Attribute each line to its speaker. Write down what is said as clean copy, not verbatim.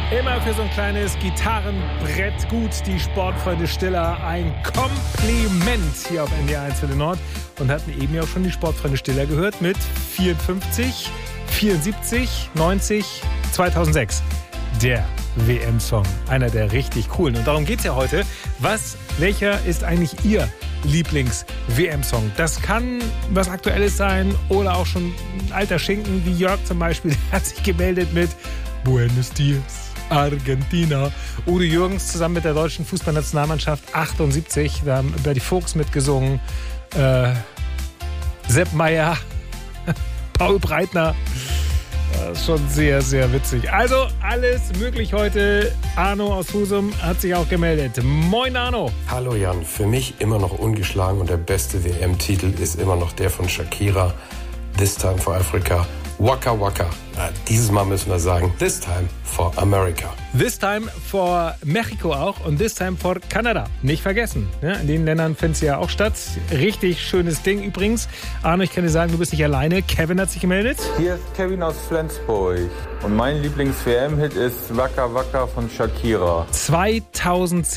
Speaker 1: Immer für so ein kleines Gitarrenbrett gut, die Sportfreunde Stiller. Ein Kompliment hier auf NDR 1 für den Nord. Und hatten eben ja auch schon die Sportfreunde Stiller gehört mit 54, 74, 90, 2006. Der WM-Song. Einer der richtig coolen. Und darum geht's ja heute. Welcher ist eigentlich Ihr Lieblings-WM-Song? Das kann was Aktuelles sein oder auch schon ein alter Schinken, wie Jörg zum Beispiel. Der hat sich gemeldet mit Buenos Dias, Argentina. Udo Jürgens zusammen mit der deutschen Fußballnationalmannschaft 78. Da haben Berti Fuchs mitgesungen. Sepp Maier, Paul Breitner. Das ist schon sehr, sehr witzig. Also alles möglich heute. Arno aus Husum hat sich auch gemeldet. Moin Arno.
Speaker 2: Hallo Jan, für mich immer noch ungeschlagen und der beste WM-Titel ist immer noch der von Shakira. This Time for Africa. Waka Waka. Dieses Mal müssen wir sagen, This Time for America.
Speaker 1: This Time for Mexiko auch und This Time for Kanada. Nicht vergessen. Ja, in den Ländern findet es ja auch statt. Richtig schönes Ding übrigens. Arno, ich kann dir sagen, du bist nicht alleine. Kevin hat sich gemeldet.
Speaker 3: Hier ist Kevin aus Flensburg. Und mein Lieblings-WM-Hit ist Waka Waka von Shakira.
Speaker 1: 2010